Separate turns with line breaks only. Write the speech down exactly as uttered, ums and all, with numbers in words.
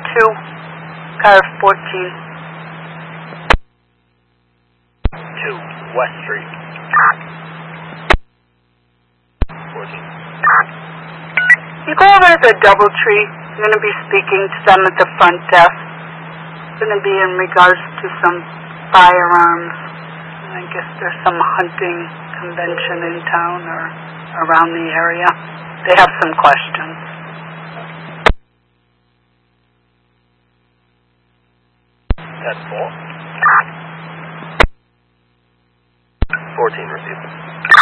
two, car fourteen.
two, West Street. fourteen.
You go over to the Doubletree. I'm going to be speaking to them at the front desk. It's going to be in regards to some firearms. I guess there's some hunting convention in town or around the area. They have some questions.
ten four. fourteen received.